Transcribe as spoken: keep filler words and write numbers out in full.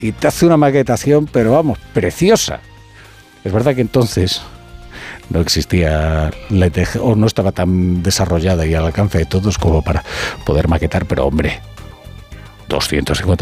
y te hace una maquetación, pero vamos, preciosa. Es verdad que entonces no existía la inteligencia, o no estaba tan desarrollada y al alcance de todos como para poder maquetar, pero hombre, doscientos cincuenta